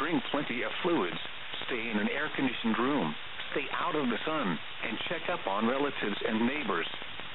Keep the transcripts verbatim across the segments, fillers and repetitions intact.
Drink plenty of fluids. Stay in an air-conditioned room. Stay out of the sun, and check up on relatives and neighbors.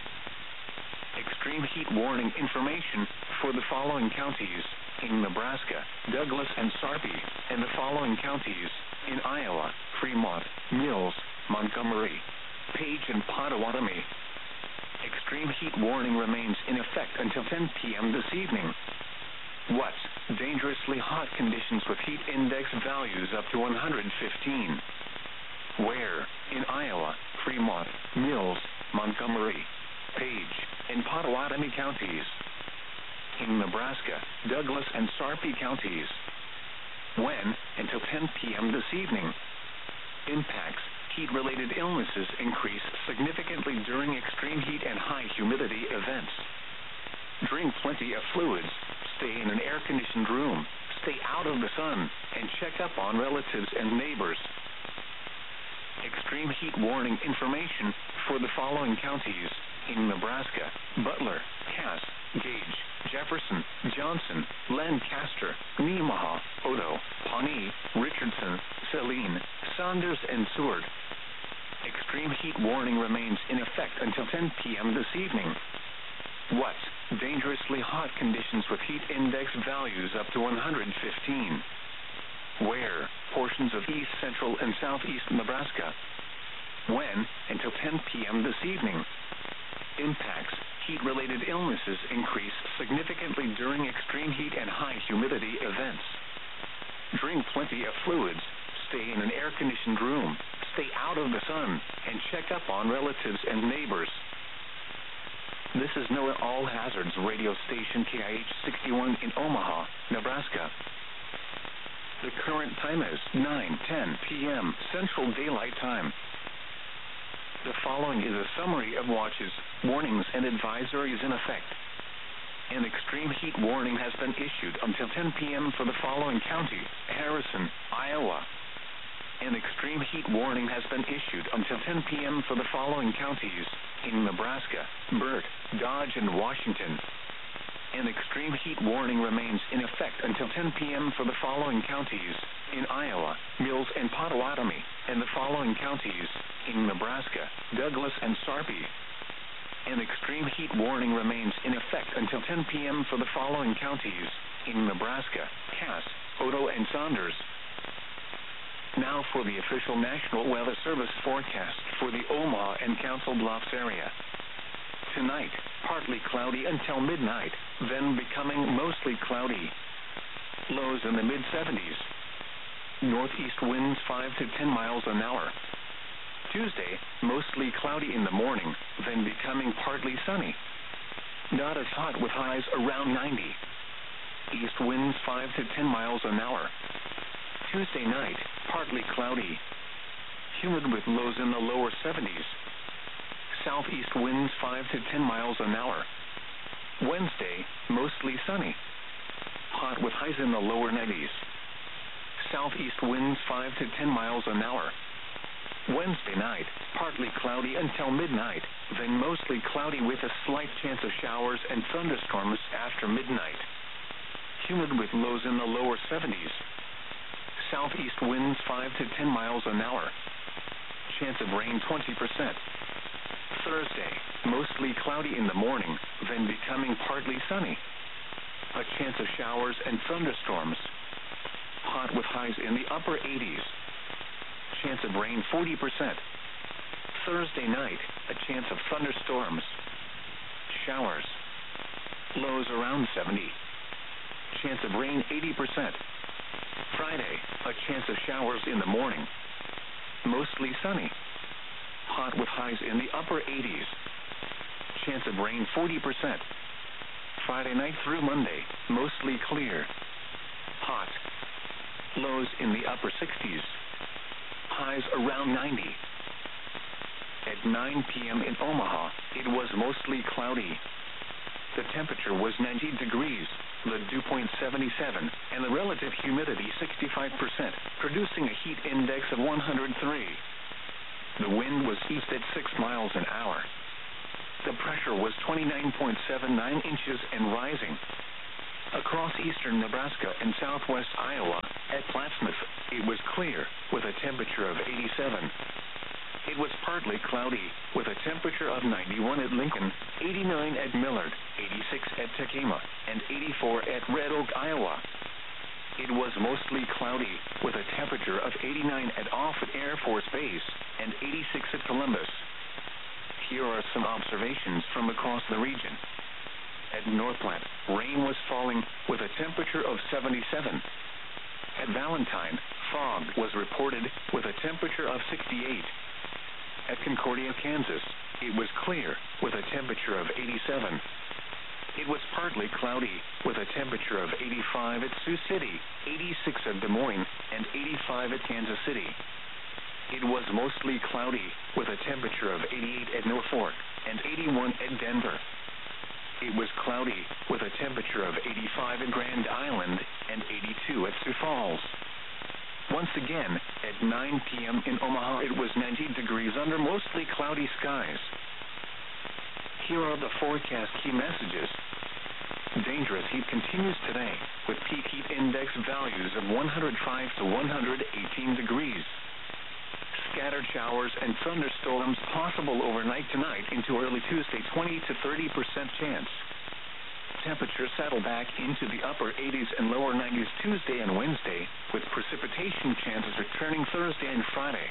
Extreme heat warning information for the following counties in Nebraska: Douglas and Sarpy, and the following counties in Iowa: Fremont, Mills, Montgomery, Page, and Pottawatomie. Extreme heat warning remains in effect until ten p.m. this evening. What? Dangerously hot conditions with heat index values up to one hundred fifteen. Where? In Iowa, Fremont, Mills, Montgomery, Page, and Pottawatomie counties. In Nebraska, Douglas and Sarpy counties. When? Until ten p.m. this evening. Impacts: heat-related illnesses increase significantly during extreme heat and high humidity events. Drink plenty of fluids. Stay in an air-conditioned room. Stay out of the sun, and check up on relatives and neighbors. Extreme heat warning information for the following counties in Nebraska: Butler, Cass, Gage, Jefferson, Johnson, Lancaster, Nemaha, Odo, Pawnee, Richardson, Saline, Saunders, and Seward. Extreme heat warning remains in effect until ten p.m. this evening. What? Dangerously hot conditions with heat index values up to one hundred fifteen. Where? Portions of east central and southeast Nebraska. When? Until ten p.m. this evening. Impacts: heat-related illnesses increase significantly during extreme heat and high humidity events. Drink plenty of fluids. Stay in an air-conditioned room. Stay out of the sun, and check up on relatives and neighbors. This is NOAA All Hazards radio station K I H sixty-one in Omaha, Nebraska. The current time is nine ten p.m. Central Daylight Time. The following is a summary of watches, warnings, and advisories in effect. An extreme heat warning has been issued until ten p.m. for the following county: Harrison, Iowa. An extreme heat warning has been issued until ten p.m. for the following counties in Nebraska: Burt, Dodge, and Washington. An extreme heat warning remains in effect until ten p.m. for the following counties in Iowa: Mills and Pottawatomie, and the following counties in Nebraska: Douglas and Sarpy. An extreme heat warning remains in effect until ten p.m. for the following counties in Nebraska: Cass, Odo, and Saunders. Now for the official National Weather Service forecast for the Omaha and Council Bluffs area. Tonight, partly cloudy until midnight, then becoming mostly cloudy. Lows in the mid seventies. Northeast winds five to ten miles an hour. Tuesday, mostly cloudy in the morning, then becoming partly sunny. Not as hot with highs around ninety. East winds five to ten miles an hour. Tuesday night, partly cloudy. Humid with lows in the lower seventies. Southeast winds five to ten miles an hour. Wednesday, mostly sunny. Hot with highs in the lower nineties. Southeast winds five to ten miles an hour. Wednesday night, partly cloudy until midnight, then mostly cloudy with a slight chance of showers and thunderstorms after midnight. Humid with lows in the lower seventies. Southeast winds five to ten miles an hour. Chance of rain twenty percent. Thursday, mostly cloudy in the morning, then becoming partly sunny. A chance of showers and thunderstorms. Hot with highs in the upper eighties. Chance of rain forty percent. Thursday night, a chance of thunderstorms. Showers. Lows around seventy. Chance of rain eighty percent. Friday, a chance of showers in the morning. Mostly sunny. Hot with highs in the upper eighties. Chance of rain forty percent. Friday night through Monday, mostly clear. Hot. Lows in the upper sixties. Highs around ninety. At nine p.m. in Omaha, it was mostly cloudy. The temperature was ninety degrees, the dew point seventy-seven, and the relative humidity sixty-five percent, producing a heat index of one hundred three. The wind was east at six miles an hour. The pressure was twenty-nine point seven nine inches and rising. Across eastern Nebraska and southwest Iowa, at Plattsmouth, seventy-seven. It was partly cloudy, with a temperature of ninety-one at Lincoln, eighty-nine at Millard, eighty-six at Tekema, and eighty-four at Red Oak, Iowa. It was mostly cloudy, with a temperature of eighty-nine at Offutt Air Force Base, and eighty-six at Columbus. Here are some observations from across the region. At Northplant, rain was falling, with a temperature of seventy-seven. At Valentine, fog was reported, with a temperature of sixty-eight. At Concordia, Kansas, it was clear, with a temperature of eighty-seven. It was partly cloudy, with a temperature of eighty-five at Sioux City, eighty-six at Des Moines, and eighty-five at Kansas City. It was mostly cloudy, with a temperature of eighty-eight at Norfolk, and eighty-one at Denver. It was cloudy, with a temperature of eighty-five at Grand Island, and eighty-two at Sioux Falls. Once again, at nine p.m. in Omaha, it was ninety degrees under mostly cloudy skies. Here are the forecast key messages. Dangerous heat continues today, with peak heat index values of one hundred five to one hundred eighteen degrees. Scattered showers and thunderstorms possible overnight tonight into early Tuesday, twenty to thirty percent chance. Temperatures settle back into the upper eighties and lower nineties Tuesday and Wednesday, with precipitation chances returning Thursday and Friday.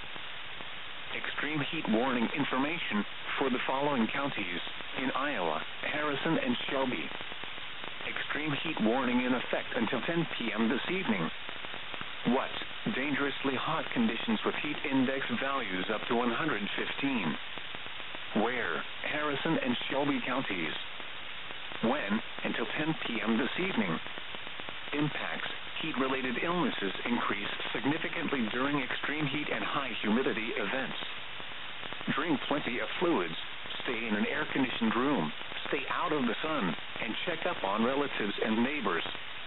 Extreme heat warning information for the following counties in Iowa, Harrison, and Shelby. Extreme heat warning in effect until ten p.m. this evening. What? Dangerously hot conditions with heat index values up to one hundred fifteen. Where? Harrison and Shelby counties. When? Until ten p.m. this evening. Impacts. Heat-related illnesses increase significantly during extreme heat and high humidity events. Drink plenty of fluids. Stay in an air-conditioned room. Stay out of the sun, and check up on relatives and neighbors.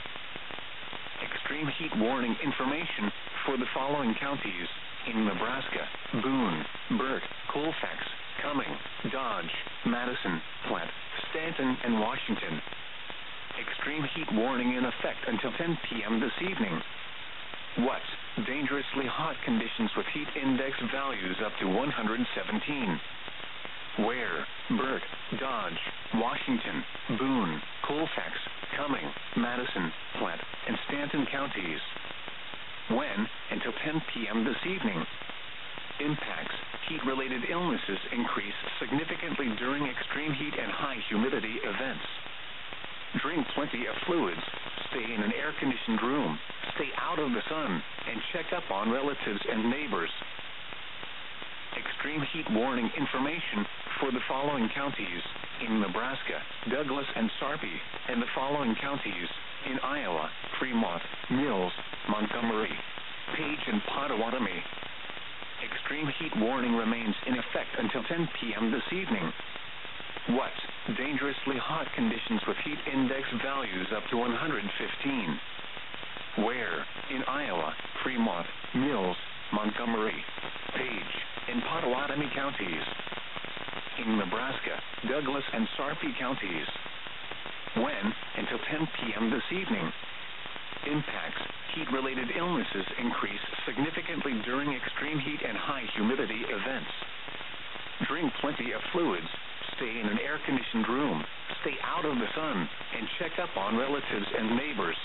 Extreme heat warning information for the following counties in Nebraska: Boone, Burt, Colfax, Cumming, Dodge, Madison, Platte, Stanton, and Washington. Extreme heat warning in effect until ten p.m. this evening. What? Dangerously hot conditions with heat index values up to one hundred seventeen. Where? Burt, Dodge, Washington, Boone, Colfax, Cumming, Madison, Platte, and Stanton counties. When? Until ten p.m. this evening. Impacts. Heat-related illnesses increase significantly during extreme heat and high humidity events. Drink plenty of fluids. Stay in an air-conditioned room. Stay out of the sun, and check up on relatives and neighbors. Extreme heat warning information for the following counties in Nebraska: Douglas and Sarpy, and the following counties in Iowa: Fremont, Mills, Montgomery, Page, and Pottawatomie. Extreme heat warning remains in effect until ten p.m. this evening. What? Dangerously hot conditions with heat index values up to one hundred fifteen. Where? In Iowa, Fremont, Mills, Montgomery, Page, and Pottawatomie counties. In Nebraska, Douglas and Sarpy counties. When? Until ten p.m. this evening. Impacts. Heat-related illnesses increase significantly during extreme heat and high humidity events. Drink plenty of fluids. Stay in an air-conditioned room. Stay out of the sun, and check up on relatives and neighbors.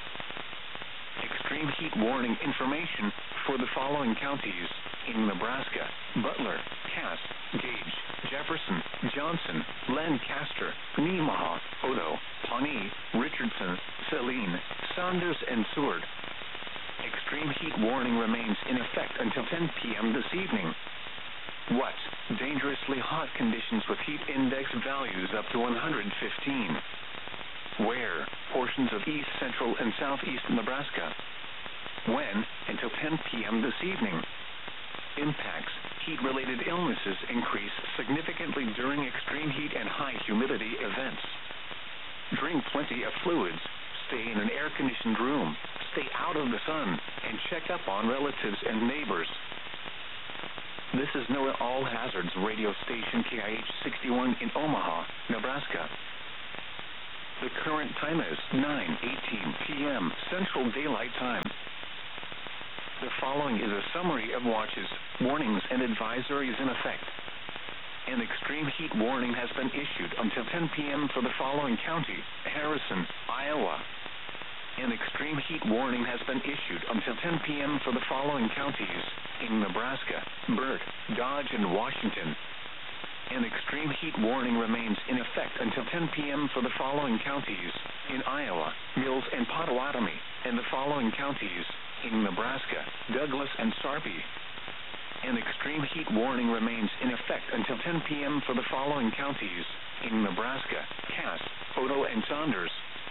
Extreme heat warning information for the following counties in Nebraska: Butler, Cass, Gage, Jefferson, Johnson, Lancaster, Nemaha, Odo, Pawnee, Richardson, Saline, Saunders, and Seward. Extreme heat warning remains in effect until ten p.m. this evening. What? Dangerously hot conditions with heat index values up to one hundred fifteen. Where? Portions of east, central, and southeast Nebraska. When? Until ten p.m. this evening. Impacts. Heat-related illnesses increase significantly during extreme heat and high humidity events. Drink plenty of fluids. Stay in an air-conditioned room. Stay out of the sun, and check up on relatives and neighbors. This is NOAA All Hazards radio station K I H sixty-one in Omaha, Nebraska. The current time is nine eighteen p.m. Central Daylight Time. The following is a summary of watches, warnings, and advisories in effect. An extreme heat warning has been issued until ten p.m. for the following county: Harrison, Iowa. An extreme heat warning has been issued until ten p.m. for the following counties in Nebraska: Burt, Dodge, and Washington. An extreme heat warning remains in effect until ten p.m. for the following counties in Iowa: Mills and Potawatomi, and the following counties in Nebraska: Douglas and Sarpy. An extreme heat warning remains in effect until ten p.m. for the following counties in Nebraska: Cass, Otoe, and Saunders.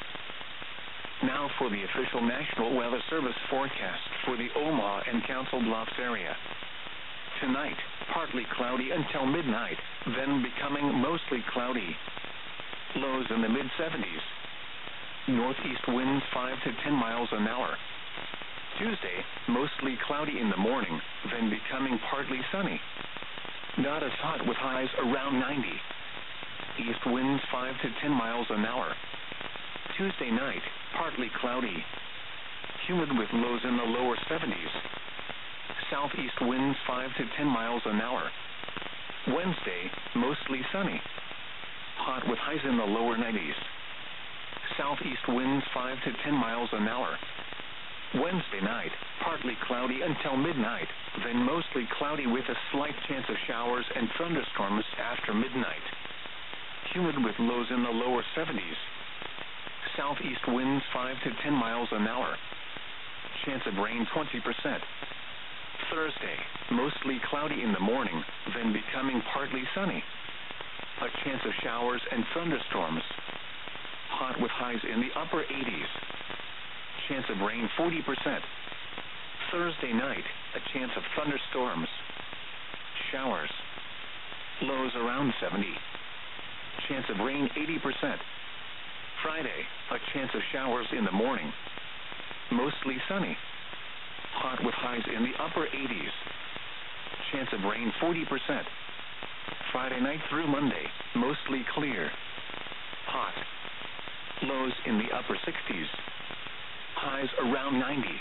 Now for the official National Weather Service forecast for the Omaha and Council Bluffs area. Tonight, partly cloudy until midnight, then becoming mostly cloudy. Lows in the mid seventies. Northeast winds five to ten miles an hour. Tuesday, mostly cloudy in the morning, then becoming partly sunny. Not as hot with highs around ninety. East winds five to ten miles an hour. Tuesday night, partly cloudy. Humid with lows in the lower seventies. Southeast winds five to ten miles an hour. Wednesday, mostly sunny. Hot with highs in the lower nineties. Southeast winds five to ten miles an hour. Wednesday night, partly cloudy until midnight, then mostly cloudy with a slight chance of showers and thunderstorms after midnight. Humid with lows in the lower seventies. Southeast winds five to ten miles an hour. Chance of rain twenty percent. Thursday, mostly cloudy in the morning, then becoming partly sunny. A chance of showers and thunderstorms. Hot with highs in the upper eighties. Chance of rain forty percent. Thursday night, a chance of thunderstorms. Showers. Lows around seventy. Chance of rain eighty percent. Friday, a chance of showers in the morning. Mostly sunny. Hot with highs in the upper eighties. Chance of rain forty percent. Friday night through Monday, mostly clear. Hot. Lows in the upper sixties. Highs around ninety.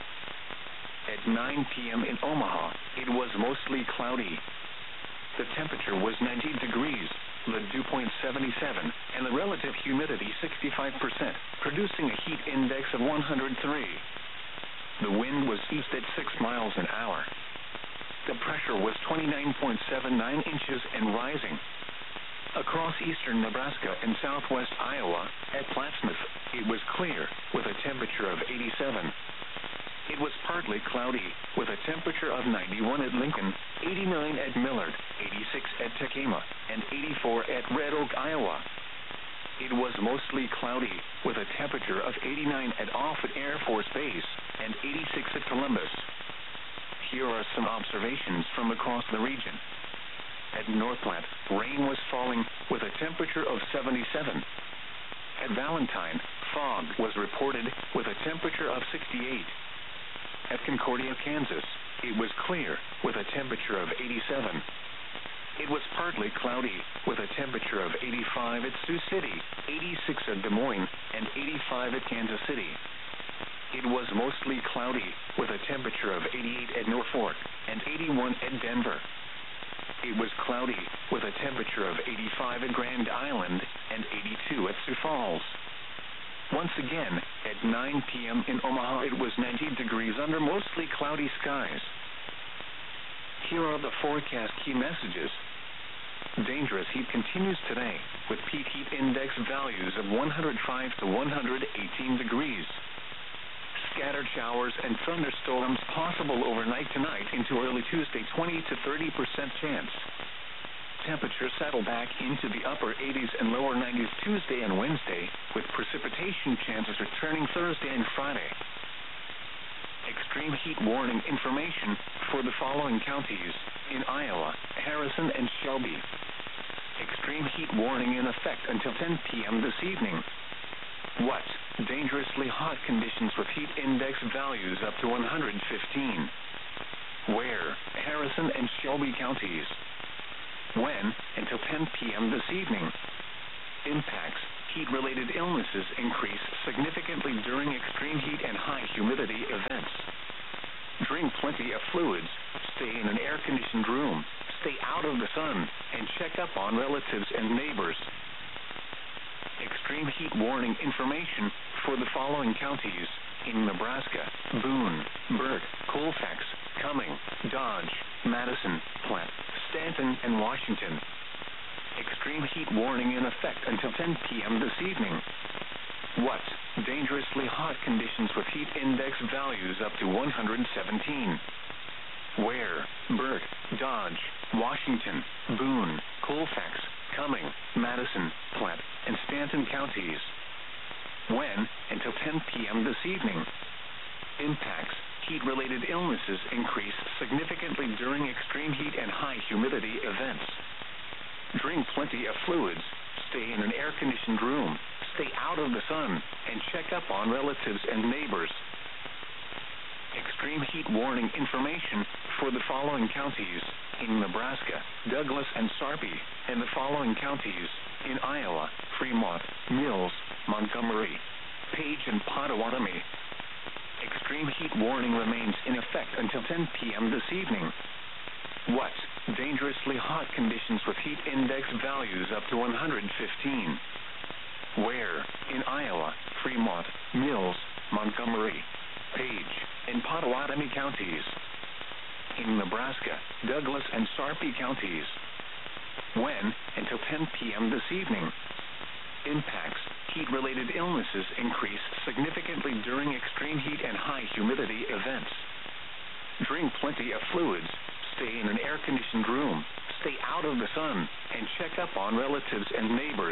At nine p.m. in Omaha, it was mostly cloudy. The temperature was ninety degrees, the dew point seventy-seven, and the relative humidity sixty-five percent, producing a heat index of one hundred three. The wind was east at six miles an hour. The pressure was twenty-nine point seven nine inches and rising. Across eastern Nebraska and southwest Iowa, at Plattsmouth, it was clear, with a temperature of eighty-seven. It was partly cloudy, with a temperature of ninety-one at Lincoln, eighty-nine at Millard, eighty-six at Tacoma, and eighty-four at Red Oak, Iowa. It was mostly cloudy, with a temperature of eighty-nine at Offutt Air Force Base, and eighty-six at Columbus. Here are some observations from across the region. At Northplant, rain was falling, with a temperature of seventy-seven. At Valentine, fog was reported, with a temperature of sixty-eight. At Concordia, Kansas, it was clear, with a temperature of eighty-seven. It was partly cloudy, with a temperature of eighty-five at Sioux City, eighty-six at Des Moines, and eighty-five at Kansas City. It was mostly cloudy, with a temperature of eighty-eight at Norfolk, and eighty-one at Denver. It was cloudy, with a temperature of eighty-five at Grand Island, and eighty-two at Sioux Falls. Once again, at nine p.m. in Omaha, it was ninety degrees under mostly cloudy skies. Here are the forecast key messages. Dangerous heat continues today, with peak heat index values of one hundred five to one hundred eighteen degrees. Scattered showers and thunderstorms possible overnight tonight into early Tuesday, twenty to thirty percent chance. Temperatures settle back into the upper eighties and lower nineties Tuesday and Wednesday, with precipitation chances returning Thursday and Friday. Extreme heat warning information for the following counties in Iowa: Harrison and Shelby. Extreme heat warning in effect until ten p.m. this evening. What? Dangerously hot conditions with heat index values up to one hundred fifteen. Where? Harrison and Shelby counties. When? Until ten p.m. this evening. Impacts: heat-related illnesses increase significantly during extreme heat and high humidity events. Drink plenty of fluids. Stay in an air-conditioned room. Stay out of the sun and check up on relatives and neighbors. Extreme heat warning information for the following counties in Nebraska: Boone, Burt, Colfax, Cumming, Dodge, Madison, Platte, Stanton, and Washington. Extreme heat warning in effect until ten p.m. this evening. What? Dangerously hot conditions with heat index values up to one hundred seventeen. Where? Burt, Dodge, Washington, Boone, Colfax, Cumming, Madison, Platte, and Stanton counties. When? Until ten p.m. this evening. Impacts: heat-related illnesses increase significantly during extreme heat and high humidity events. Drink plenty of fluids. Stay in an air-conditioned room. Stay out of the sun and check up on relatives and neighbors. Extreme heat warning information for the following counties in Nebraska: Douglas and Sarpy, and the following counties in Iowa: Fremont, Mills, Montgomery, Page, and Pottawatomie. Extreme heat warning remains in effect until ten p.m. this evening. What? Dangerously hot conditions with heat index values up to one hundred fifteen. Where? In Iowa, Fremont, Mills, Montgomery, Page, and Pottawatomie counties. In Nebraska, Douglas and Sarpy counties. When? Until ten p.m. this evening. Impacts: heat-related illnesses increase significantly during extreme heat and high humidity events. Drink plenty of fluids. Stay in an air-conditioned room. Stay out of the sun and check up on relatives and neighbors.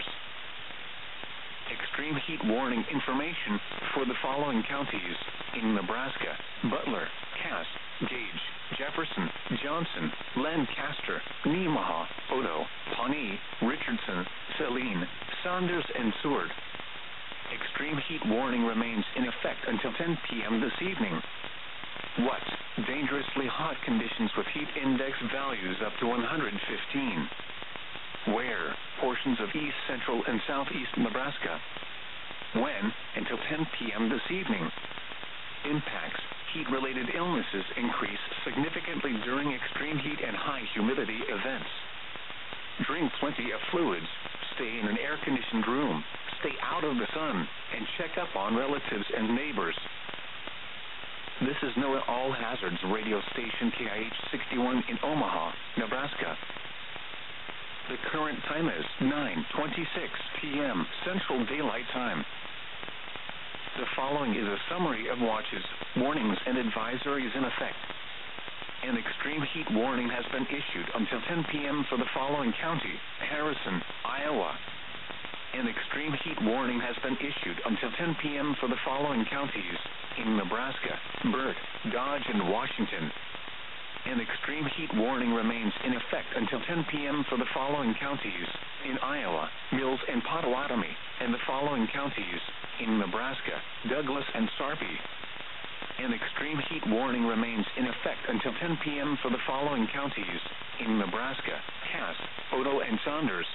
Extreme heat warning information for the following counties in Nebraska: Butler, Cass, Gage, Jefferson, Johnson, Lancaster, Nemaha, Odo, Pawnee, Richardson, Saline, Saunders, and Seward. Extreme heat warning remains in effect until ten p.m. this evening. What? Dangerously hot conditions with heat index values up to one hundred fifteen. Where? Portions of east central and southeast Nebraska. When? Until ten p.m. this evening. Impacts: heat-related illnesses increase significantly during extreme heat and high humidity events. Drink plenty of fluids. Stay in an air-conditioned room. Stay out of the sun and check up on relatives and neighbors. This is NOAA All Hazards radio station K I H sixty-one in Omaha, Nebraska. The current time is nine twenty-six p.m. Central Daylight Time. The following is a summary of watches, warnings, and advisories in effect. An extreme heat warning has been issued until ten p.m. for the following county: Harrison, Iowa. An extreme heat warning has been issued until ten p.m. for the following counties in Nebraska: Burt, Dodge, and Washington. An extreme heat warning remains in effect until ten p.m. for the following counties in Iowa: Mills and Pottawatomie, and the following counties in Nebraska: Douglas and Sarpy. An extreme heat warning remains in effect until ten p.m. for the following counties in Nebraska: Cass, Odo, and Saunders.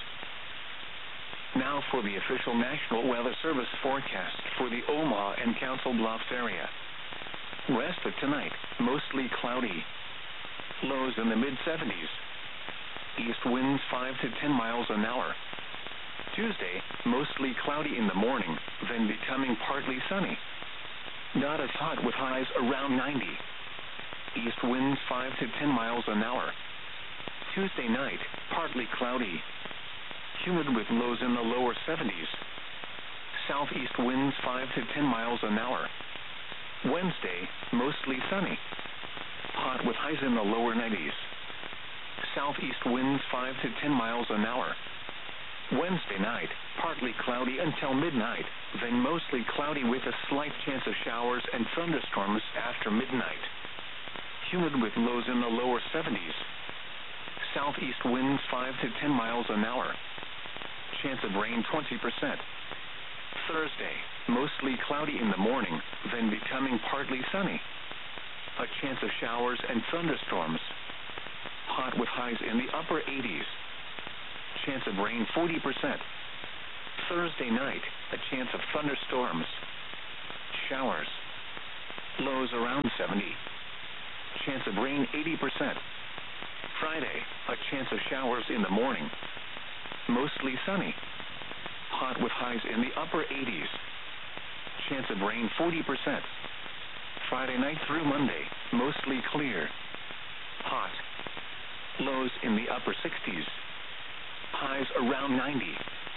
Now for the official National Weather Service forecast for the Omaha and Council Bluffs area. Rest of tonight, mostly cloudy. Lows in the mid seventies. East winds five to ten miles an hour. Tuesday, mostly cloudy in the morning, then becoming partly sunny. Not as hot with highs around ninety. East winds five to ten miles an hour. Tuesday night, partly cloudy. Humid with lows in the lower seventies. Southeast winds five to ten miles an hour. Wednesday, mostly sunny. Hot with highs in the lower nineties. Southeast winds five to ten miles an hour. Wednesday night, partly cloudy until midnight, then mostly cloudy with a slight chance of showers and thunderstorms after midnight. Humid with lows in the lower seventies. Southeast winds five to ten miles an hour. Chance of rain twenty percent. Thursday, mostly cloudy in the morning, then becoming partly sunny. A chance of showers and thunderstorms. Hot with highs in the upper eighties. Chance of rain forty percent. Thursday night, a chance of thunderstorms. Showers. Lows around seventy. chance of rain eighty percent. Friday, a chance of showers in the morning. Mostly sunny. Hot with highs in the upper eighties. Chance of rain forty percent. Friday night through Monday, mostly clear. Hot. Lows in the upper sixties. Highs around ninety.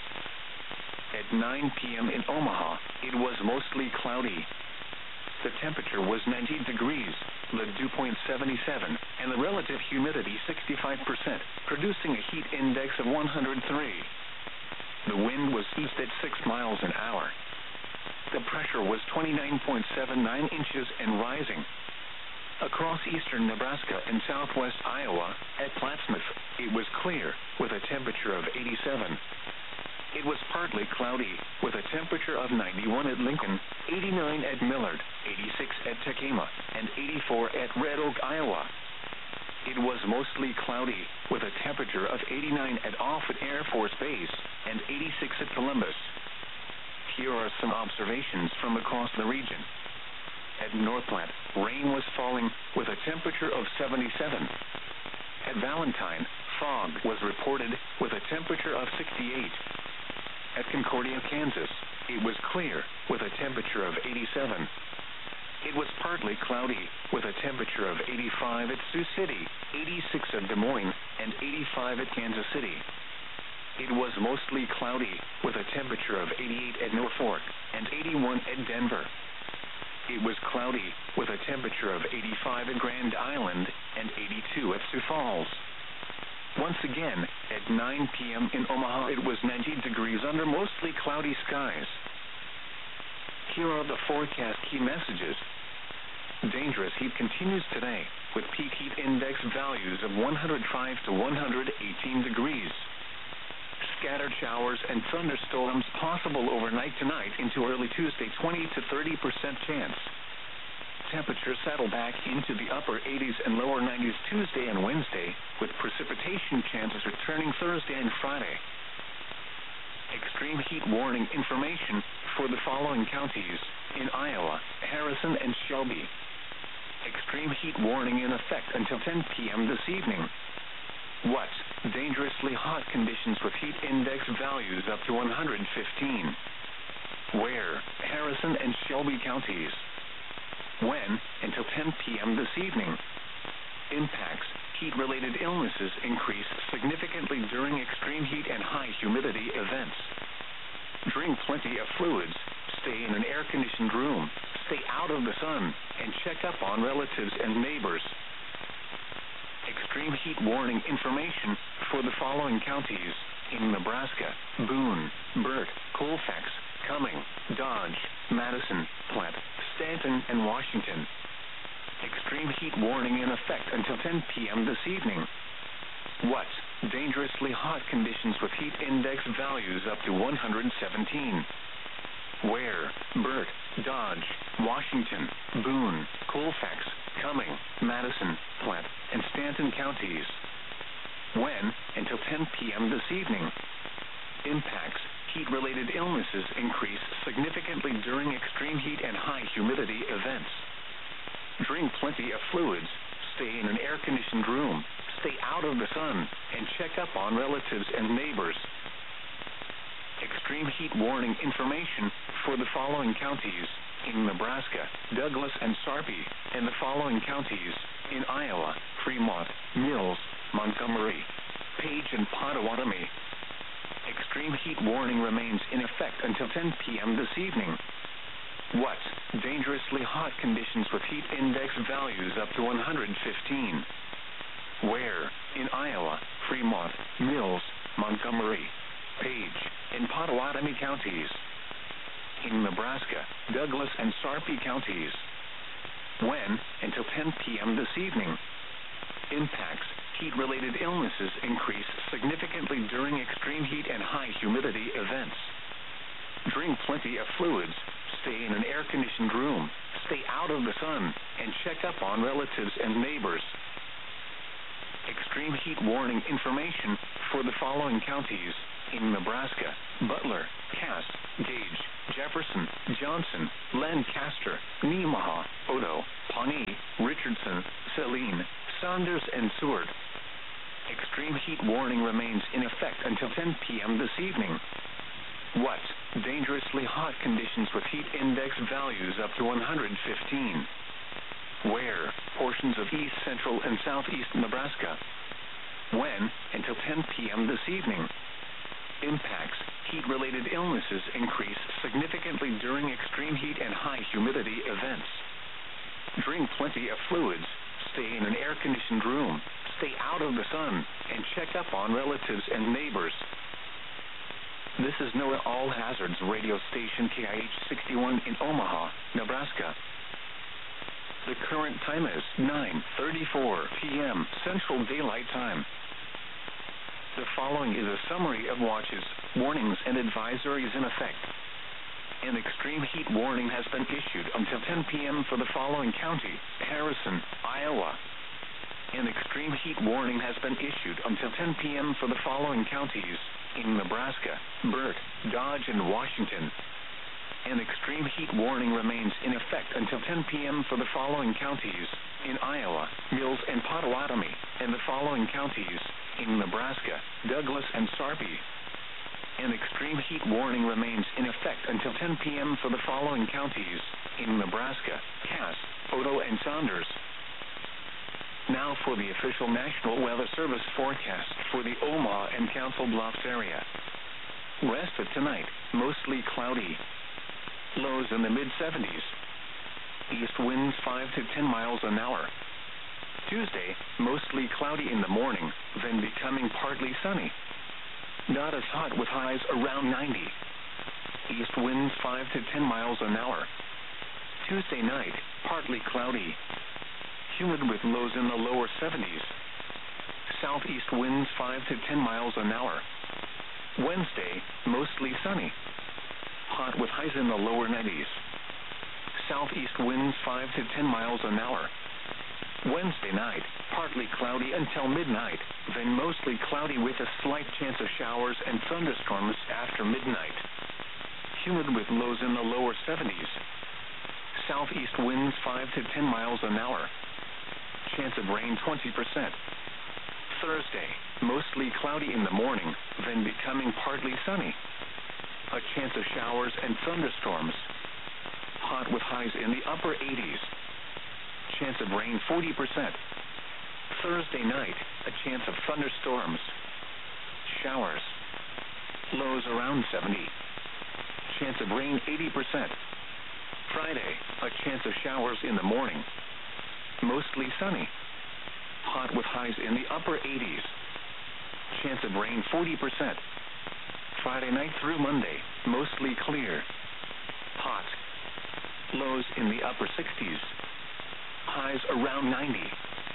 At nine p.m. in Omaha, it was mostly cloudy. The temperature was ninety degrees, the dew point seventy-seven, and the relative humidity sixty-five percent, producing a heat index of one hundred three. The wind was east at six miles an hour. The pressure was twenty-nine point seven nine inches and rising. Across eastern Nebraska and southwest Iowa, at Plattsmouth, it was clear, with a temperature of eighty-seven. It was partly cloudy, with a temperature of ninety-one at Lincoln, eighty-nine at Millard, eighty-six at Tekema, and eighty-four at Red Oak, Iowa. It was mostly cloudy, with a temperature of eighty-nine at Offutt Air Force Base, and eighty-six at Columbus. Here are some observations from across the region. At Northplant, rain was falling, with a temperature of seventy-seven. At Valentine, fog was reported, with a temperature of sixty-eight. At Concordia, Kansas, it was clear, with a temperature of eighty-seven. It was partly cloudy, with a temperature of eighty-five at Sioux City, eighty-six at Des Moines, and eighty-five at Kansas City. It was mostly cloudy, with a temperature of eighty-eight at Norfolk, and eighty-one at Denver. It was cloudy, with a temperature of eighty-five at Grand Island, and eighty-two at Sioux Falls. Once again, at nine p.m. in Omaha, it was ninety degrees under mostly cloudy skies. Here are the forecast key messages. Dangerous heat continues today, with peak heat index values of one hundred five to one hundred eighteen degrees. Scattered showers and thunderstorms possible overnight tonight into early Tuesday, twenty to thirty percent chance. Temperatures settle back into the upper eighties and lower nineties Tuesday and Wednesday, with precipitation chances returning Thursday and Friday. Extreme heat warning information for the following counties in Iowa, Harrison and Shelby. Extreme heat warning in effect until ten p.m. this evening. What? Dangerously hot conditions with heat index values up to one hundred fifteen. Where? Harrison and Shelby counties. When? Until ten p.m. this evening. Impacts. Heat-related illnesses increase significantly during extreme heat and high humidity events. Drink plenty of fluids. Stay in an air-conditioned room. Stay out of the sun, and check up on relatives and neighbors. Extreme heat warning information for the following counties in Nebraska: Boone, Burt, Colfax, Cumming, Dodge, Madison, Platte, Stanton, and Washington. Extreme heat warning in effect until ten p.m. this evening. What? Dangerously hot conditions with heat index values up to one hundred seventeen. Where? Burt, Dodge, Washington, Boone, Colfax, Cumming, Madison, Platte, and Stanton counties. When? Until ten p.m. this evening. Impacts. Heat-related illnesses increase significantly during extreme heat and high humidity events. Drink plenty of fluids. Stay in an air-conditioned room. Stay out of the sun, and check up on relatives and neighbors. Extreme heat warning information for the following counties in Nebraska: Douglas and Sarpy, and the following counties in Iowa: Fremont, Mills, Montgomery, Page, and Pottawatomie. Extreme heat warning remains in effect until ten p.m. this evening. What? Dangerously hot conditions with heat index values up to one hundred fifteen. Where? In Iowa, Fremont, Mills, Montgomery, Page, and Pottawatomie counties. In Nebraska, Douglas and Sarpy counties. When? Until ten p.m. this evening. Impacts. Heat-related illnesses increase significantly during extreme heat and high humidity events. Drink plenty of fluids. Stay in an air-conditioned room. Stay out of the sun, and check up on relatives and neighbors. Extreme heat warning information for the following counties in Nebraska: Butler, Cass, Gage, Jefferson, Johnson, Lancaster, Nemaha, Odo, Pawnee, Richardson, Sill, Saline, Saunders, and Seward. Extreme heat warning remains in effect until ten p.m. this evening. What? Dangerously hot conditions with heat index values up to one hundred fifteen. Where? Portions of east central and southeast Nebraska. When? Until ten p.m. this evening. Impacts. Heat-related illnesses increase significantly during extreme heat and high humidity events. Drink plenty of fluids. Stay in an air-conditioned room. Stay out of the sun, and check up on relatives and neighbors. This is NOAA All Hazards radio station K I H sixty-one in Omaha, Nebraska. The current time is nine thirty-four p.m. Central Daylight Time. The following is a summary of watches, warnings, and advisories in effect. An extreme heat warning has been issued until ten p.m. for the following county: Harrison, Iowa. An extreme heat warning has been issued until ten p.m. for the following counties: in Nebraska, Burt, Dodge, and Washington. An extreme heat warning remains in effect until ten p.m. for the following counties: in Iowa, Mills and Potawatomi, and the following counties: in Nebraska, Douglas and Sarpy. An extreme heat warning remains in effect until ten p.m. for the following counties: in Nebraska, Cass, Odo, and Saunders. Now for the official National Weather Service forecast for the Omaha and Council Bluffs area. Rest of tonight, mostly cloudy. Lows in the mid seventies. East winds five to ten miles an hour. Tuesday, mostly cloudy in the morning, then becoming partly sunny. Not as hot with highs around ninety. East winds five to ten miles an hour. Tuesday night, partly cloudy. Humid with lows in the lower seventies. Southeast winds five to ten miles an hour. Wednesday, mostly sunny. Hot with highs in the lower nineties. Southeast winds five to ten miles an hour. Wednesday night, partly cloudy until midnight, then mostly cloudy with a slight chance of showers and thunderstorms after midnight. Humid with lows in the lower seventies. Southeast winds five to ten miles an hour. Chance of rain twenty percent. Thursday, mostly cloudy in the morning, then becoming partly sunny. A chance of showers and thunderstorms. Hot with highs in the upper eighties. Chance of rain forty percent. Thursday night, a chance of thunderstorms. Showers. Lows around seventy. Chance of rain eighty percent. Friday, a chance of showers in the morning. Mostly sunny. Hot with highs in the upper eighties. Chance of rain forty percent. Friday night through Monday, mostly clear. Hot. Lows in the upper sixties. Highs around ninety.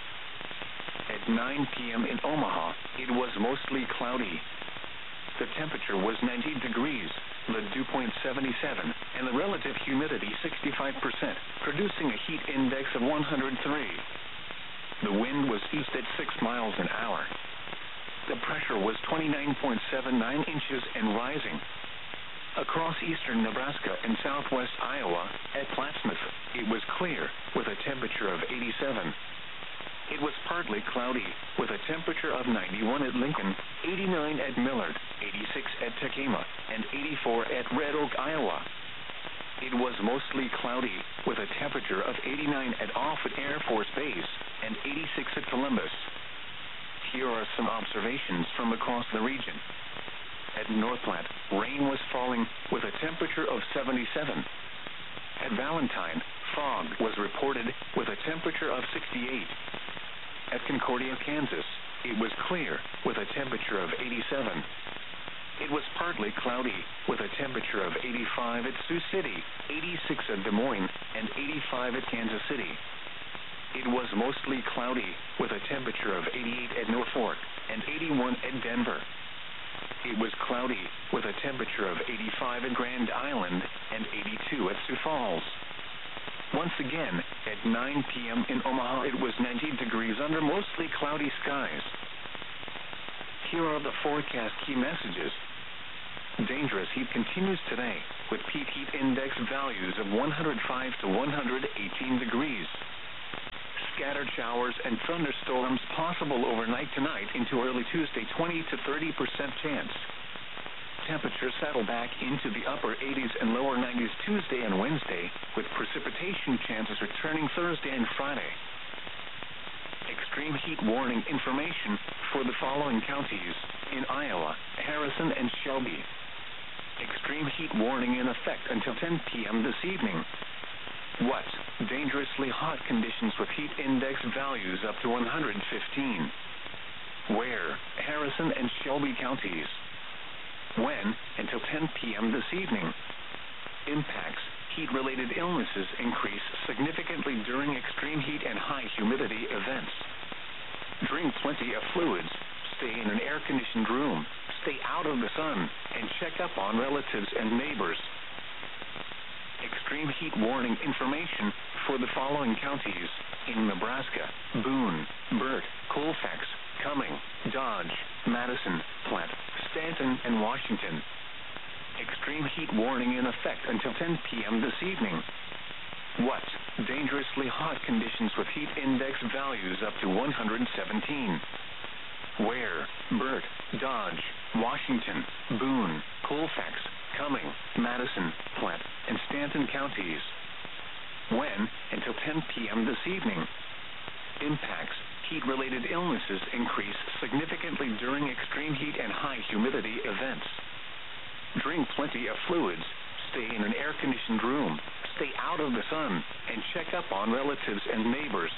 At nine p.m. in Omaha, it was mostly cloudy. The temperature was ninety degrees, the dew point seventy-seven, and the relative humidity sixty-five percent, producing a heat index of one hundred three. The wind was east at six miles an hour. The pressure was twenty-nine point seven nine inches and rising. Across eastern Nebraska and southwest Iowa, at Plattsmouth, it was clear, with a temperature of eighty-seven. It was partly cloudy, with a temperature of ninety-one at Lincoln, eighty-nine at Millard, eighty-six at Tekema, and eighty-four at Red Oak, Iowa. It was mostly cloudy, with a temperature of eighty-nine at Offutt Air Force Base, and eighty-six at Columbus. Here are some observations from across the region. At Northplant, rain was falling, with a temperature of seventy-seven. At Valentine, fog was reported, with a temperature of sixty-eight. At Concordia, Kansas, it was clear, with a temperature of eighty-seven. It was partly cloudy, with a temperature of eighty-five at Sioux City, eighty-six at Des Moines, and eighty-five at Kansas City. It was mostly cloudy, with a temperature of eighty-eight at Norfolk, and eighty-one at Denver. It was cloudy, with a temperature of eighty-five at Grand Island, and eighty-two at Sioux Falls. Once again, at nine p.m. in Omaha, it was ninety degrees under mostly cloudy skies. Here are the forecast key messages. Dangerous heat continues today, with peak heat index values of one hundred five to one hundred eighteen degrees. Scattered showers and thunderstorms possible overnight tonight into early Tuesday, twenty to thirty percent chance. Temperatures settle back into the upper eighties and lower nineties Tuesday and Wednesday, with precipitation chances returning Thursday and Friday. Extreme heat warning information for the following counties in Iowa: Harrison and Shelby. Extreme heat warning in effect until ten p.m. this evening. What? Dangerously hot conditions with heat index values up to one hundred fifteen. Where? Harrison and Shelby counties. When? Until ten p.m. this evening. Impacts: heat-related illnesses increase significantly during extreme heat and high humidity events. Drink plenty of fluids. Stay in an air-conditioned room. Stay out of the sun, and check up on relatives and neighbors. Extreme heat warning information for the following counties in Nebraska: Boone, Burt, Colfax, Cumming, Dodge, Madison, Platte, Stanton, and Washington. Extreme heat warning in effect until ten p.m. this evening. What? Dangerously hot conditions with heat index values up to one hundred seventeen. Where? Burt, Dodge, Washington, Boone, Colfax, Cumming, Madison, Platte, and Stanton counties. When? Until ten p.m. this evening. Impacts: heat-related illnesses increase significantly during extreme heat and high humidity events. Drink plenty of fluids. Stay in an air-conditioned room. Stay out of the sun, and check up on relatives and neighbors.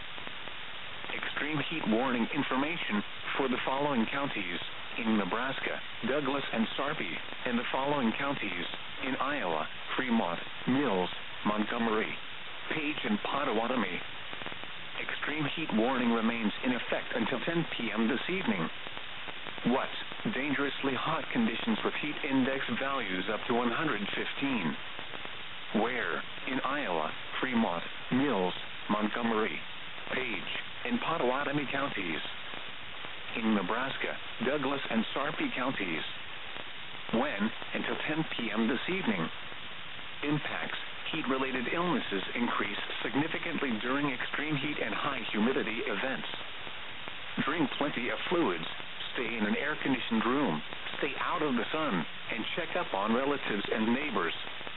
Extreme heat warning information for the following counties in Nebraska: Douglas and Sarpy, and the following counties in Iowa: Fremont, Mills, Montgomery, Page, and Pottawatomie. Extreme heat warning remains in effect until ten p.m. this evening. What? Dangerously hot conditions with heat index values up to one hundred fifteen. Where? In Iowa: Fremont, Mills, Montgomery, Page, and Pottawatomie counties. In Nebraska: Douglas and Sarpy counties. When? Until ten p.m. this evening. Impacts: heat-related illnesses increase significantly during extreme heat and high humidity events. Drink plenty of fluids. Stay in an air-conditioned room. Stay out of the sun, and check up on relatives and neighbors.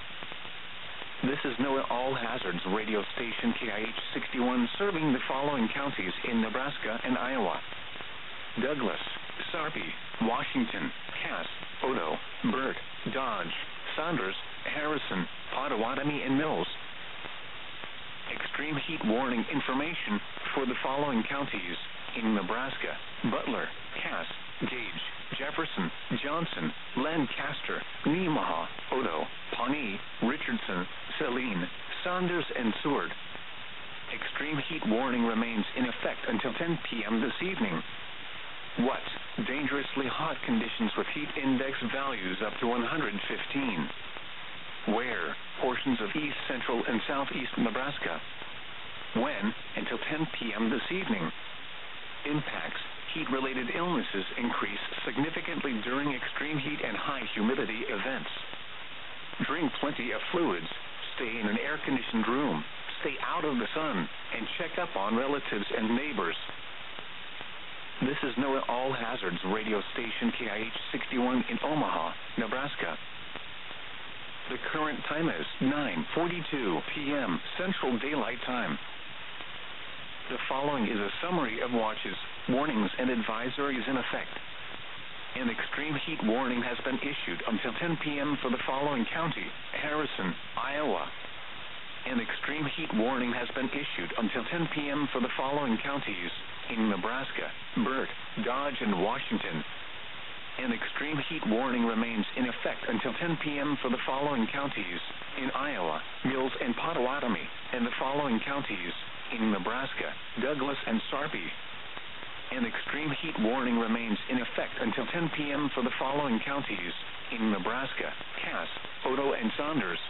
This is NOAA All Hazards radio station K I H sixty-one, serving the following counties in Nebraska and Iowa: Douglas, Sarpy, Washington, Cass, Odo, Burt, Dodge, Saunders, Harrison, Pottawatomie, and Mills. Extreme heat warning information for the following counties in Nebraska: Butler, Cass, Gage, Jefferson, Johnson, Lancaster, Nemaha, Odo, Pawnee, Richardson, Saline, Saunders, and Seward. Extreme heat warning remains in effect until ten p.m. this evening. What? Dangerously hot conditions with heat index values up to one hundred fifteen. Where? Portions of east central and southeast Nebraska. When? Until ten p.m. this evening. Impacts: heat-related illnesses increase significantly during extreme heat and high humidity events. Drink plenty of fluids. Stay in an air-conditioned room. Stay out of the sun, and check up on relatives and neighbors. This is NOAA All Hazards radio station K I H sixty-one in Omaha, Nebraska. The current time is nine forty-two p.m. Central Daylight Time. The following is a summary of watches, warnings, and advisories in effect. An extreme heat warning has been issued until ten p.m. for the following county: Harrison, Iowa. An extreme heat warning has been issued until ten p.m. for the following counties in Nebraska: Burt, Dodge, and Washington. An extreme heat warning remains in effect until ten p.m. for the following counties in Iowa: Mills and Pottawatomie, and the following counties in Nebraska: Douglas and Sarpy. An extreme heat warning remains in effect until ten p.m. for the following counties in Nebraska: Cass, Odo, and Saunders.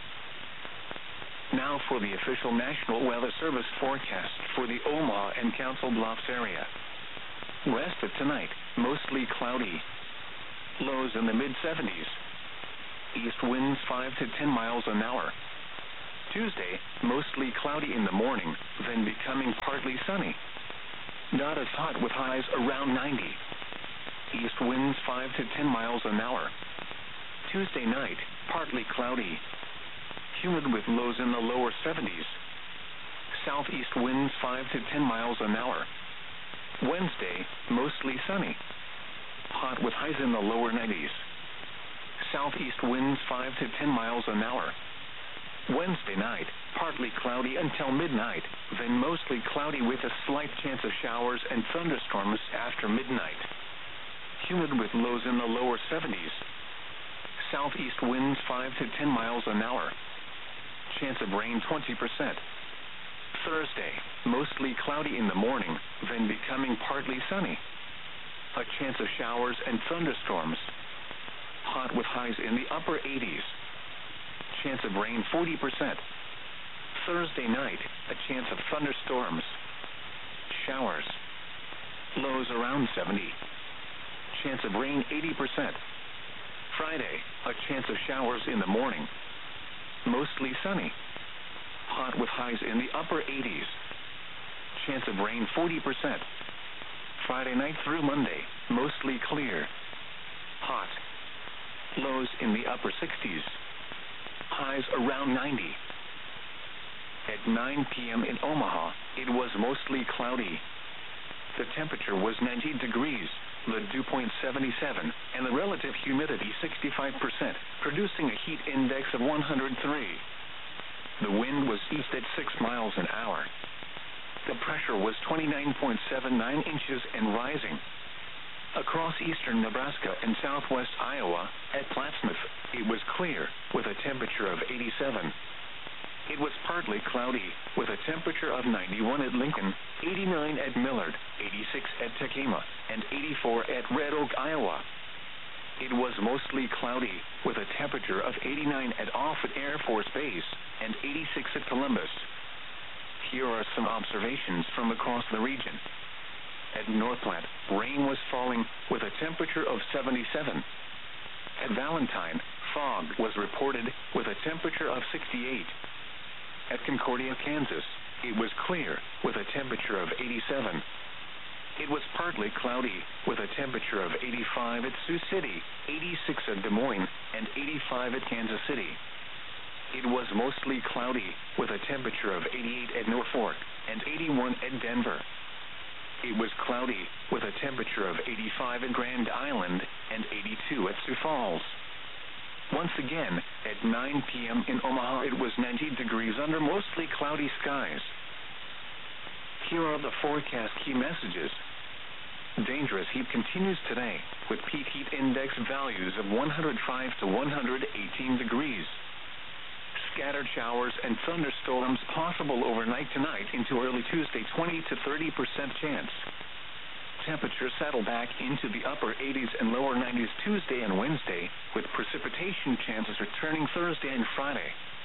Now for the official National Weather Service forecast for the Omaha and Council Bluffs area. Rest of tonight, mostly cloudy. Lows in the mid seventies. East winds five to ten miles an hour. Tuesday, mostly cloudy in the morning, then becoming partly sunny. Not as hot with highs around ninety. East winds five to ten miles an hour. Tuesday night, partly cloudy. Humid with lows in the lower seventies. Southeast winds five to ten miles an hour. Wednesday, mostly sunny. Hot with highs in the lower nineties. Southeast winds five to ten miles an hour. Wednesday night, partly cloudy until midnight, then mostly cloudy with a slight chance of showers and thunderstorms after midnight. Humid with lows in the lower seventies. Southeast winds five to ten miles an hour. Chance of rain twenty percent. Thursday, mostly cloudy in the morning, then becoming partly sunny. A chance of showers and thunderstorms. Hot with highs in the upper eighties. Chance of rain forty percent. Thursday night, a chance of thunderstorms. Showers. Lows around seventy. Chance of rain eighty percent. Friday, a chance of showers in the morning. Mostly sunny. Hot with highs in the upper eighties. Chance of rain forty percent. Friday night through Monday, mostly clear. Hot. Lows in the upper sixties. Highs around ninety. At nine p.m. in Omaha, it was mostly cloudy. The temperature was ninety degrees, the dew point seventy-seven, and the relative humidity sixty-five percent, producing a heat index of one hundred three. The wind was east at six miles an hour. The pressure was twenty-nine point seven nine inches and rising. Across eastern Nebraska and southwest Iowa, at Plattsmouth, it was clear, with a temperature of eighty-seven. It was partly cloudy, with a temperature of ninety-one at Lincoln, eighty-nine at Millard, eighty-six at Tekema, and eighty-four at Red Oak, Iowa. It was mostly cloudy, with a temperature of eighty-nine at Offutt Air Force Base, and eighty-six at Columbus. Here are some observations from across the region. At North Platte, rain was falling, with a temperature of seventy-seven. At Valentine, fog was reported, with a temperature of sixty-eight. At Concordia, Kansas, it was clear, with a temperature of eighty-seven. It was partly cloudy, with a temperature of eighty-five at Sioux City, eighty-six at Des Moines, and eighty-five at Kansas City. It was mostly cloudy, with a temperature of eighty-eight at Norfolk, and eighty-one at Denver. It was cloudy, with a temperature of eighty-five at Grand Island, and eighty-two at Sioux Falls. Once again, at nine p.m. in Omaha, it was ninety degrees under mostly cloudy skies. Here are the forecast key messages. Dangerous heat continues today, with peak heat index values of one hundred five to one hundred eighteen degrees. Scattered showers and thunderstorms possible overnight tonight into early Tuesday, twenty to thirty percent chance. Temperatures settle back into the upper eighties and lower nineties Tuesday and Wednesday, with precipitation chances returning Thursday and Friday.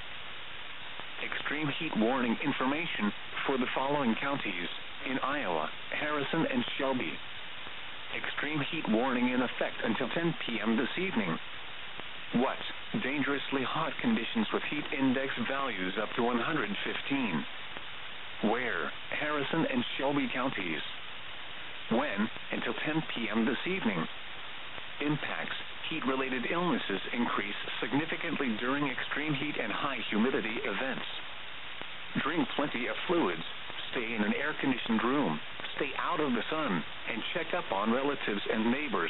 Extreme heat warning information for the following counties in Iowa: Harrison and Shelby. Extreme heat warning in effect until ten p.m. this evening. What? Dangerously hot conditions with heat index values up to one hundred fifteen. Where? Harrison and Shelby counties. When? Until ten p.m. this evening. Impacts: heat-related illnesses increase significantly during extreme heat and high humidity events. Drink plenty of fluids. Stay in an air-conditioned room. Stay out of the sun, and check up on relatives and neighbors.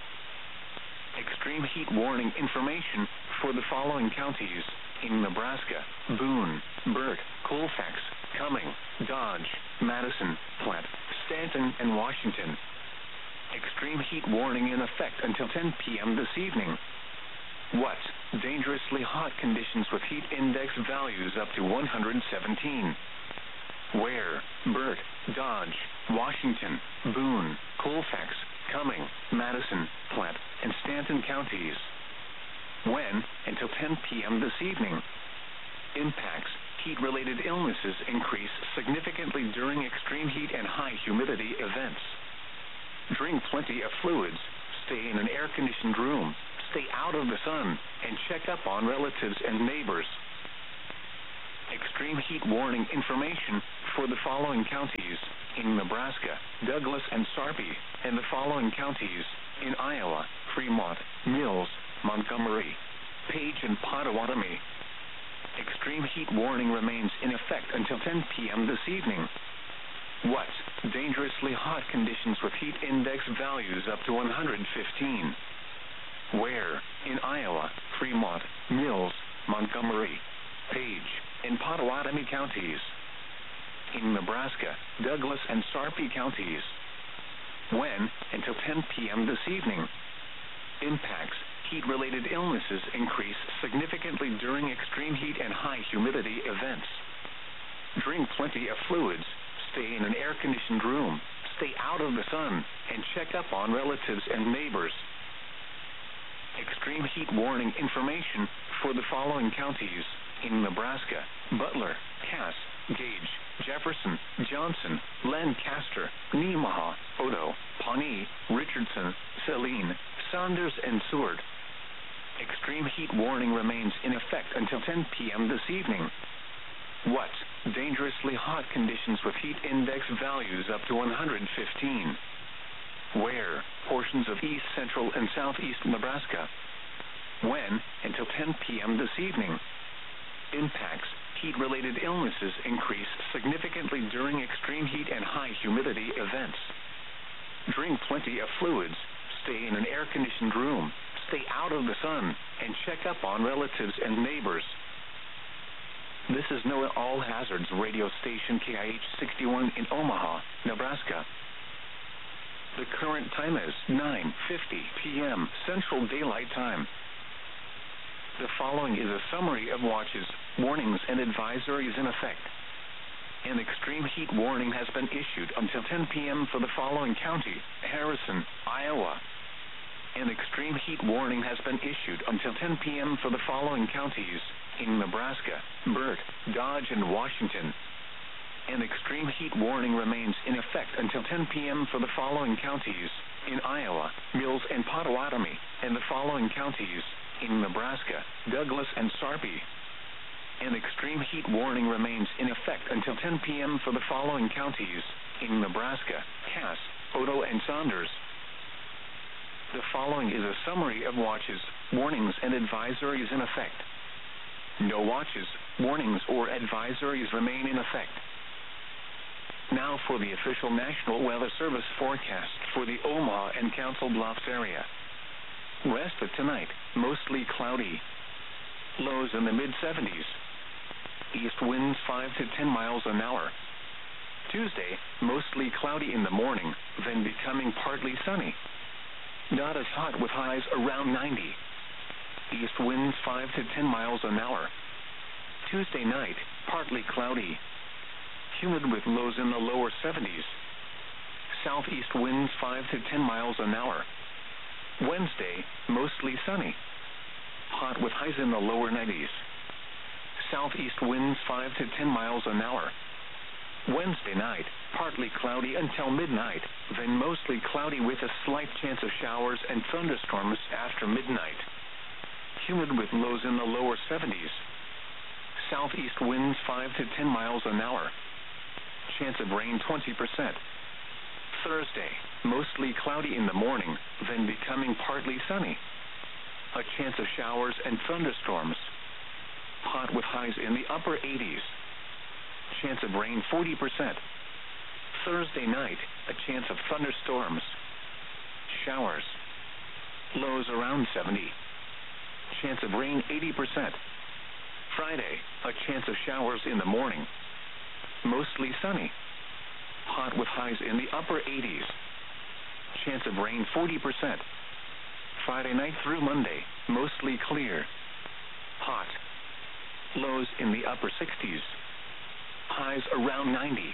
Extreme heat warning information for the following counties in Nebraska: Boone, Burt, Colfax, Cumming, Dodge, Madison, Platte, Stanton, and Washington. Extreme heat warning in effect until ten p.m. this evening. What? Dangerously hot conditions with heat index values up to one hundred seventeen. Where? Burt, Dodge, Washington, Boone, Colfax, Cumming, Madison, Platte, and Stanton counties. When? Until ten p.m. this evening. Impacts: heat-related illnesses increase significantly during extreme heat and high humidity events. Drink plenty of fluids. Stay in an air-conditioned room. Stay out of the sun, and check up on relatives and neighbors. Extreme heat warning information for the following counties in Nebraska: Douglas and Sarpy, and the following counties in Iowa: Fremont, Mills, Montgomery, Page, and Pottawatomie. Extreme heat warning remains in effect until ten p.m. this evening. What? Dangerously hot conditions with heat index values up to one hundred fifteen. Where? In Iowa, Fremont, Mills, Montgomery, Page, and Pottawatomie counties. In Nebraska, Douglas and Sarpy counties. When? Until ten p.m. this evening. Impacts: heat-related illnesses increase significantly during extreme heat and high humidity events. Drink plenty of fluids, stay in an air-conditioned room, stay out of the sun, and check up on relatives and neighbors. Extreme heat warning information for the following counties in Nebraska: Butler, Cass, Gage, Jefferson, Johnson, Lancaster, Nemaha, Odo, Pawnee, Richardson, Saline, Saunders, and Seward. Extreme heat warning remains in effect until ten p.m. this evening. What? Dangerously hot conditions with heat index values up to one hundred fifteen. Where? Portions of east central and southeast Nebraska. When? Until ten p.m. this evening. Impacts: heat-related illnesses increase significantly during extreme heat and high humidity events. Drink plenty of fluids, stay in an air-conditioned room, stay out of the sun, and check up on relatives and neighbors. This is NOAA All Hazards radio station K I H sixty-one in Omaha, Nebraska. The current time is nine fifty p.m. Central Daylight Time. The following is a summary of watches, warnings, and advisories in effect. An extreme heat warning has been issued until ten p.m. for the following county: Harrison, Iowa. An extreme heat warning has been issued until ten p.m. for the following counties in Nebraska: Burt, Dodge, and Washington. An extreme heat warning remains in effect until ten p.m. for the following counties in Iowa: Mills and Pottawatomie, and the following counties in Nebraska: Douglas and Sarpy. An extreme heat warning remains in effect until ten p.m. for the following counties in Nebraska: Cass, Odo, and Saunders. The following is a summary of watches, warnings, and advisories in effect. No watches, warnings, or advisories remain in effect. Now for the official National Weather Service forecast for the Omaha and Council Bluffs area. Rest of tonight, mostly cloudy. Lows in the mid seventies. East winds five to ten miles an hour. Tuesday, mostly cloudy in the morning, then becoming partly sunny. Not as hot with highs around ninety. East winds five to ten miles an hour. Tuesday night, partly cloudy. Humid with lows in the lower seventies. Southeast winds five to ten miles an hour. Wednesday, mostly sunny. Hot with highs in the lower nineties. Southeast winds five to ten miles an hour. Wednesday night, partly cloudy until midnight, then mostly cloudy with a slight chance of showers and thunderstorms after midnight. Humid with lows in the lower seventies. Southeast winds five to ten miles an hour. Chance of rain twenty percent. Thursday, mostly cloudy in the morning, then becoming partly sunny. A chance of showers and thunderstorms. Hot with highs in the upper eighties. Chance of rain forty percent. Thursday night, a chance of thunderstorms. Showers. Lows around seventy. Chance of rain eighty percent. Friday, a chance of showers in the morning. Mostly sunny. Hot with highs in the upper eighties. Chance of rain forty percent. Friday night through Monday, mostly clear. Hot. Lows in the upper sixties. Highs around ninety.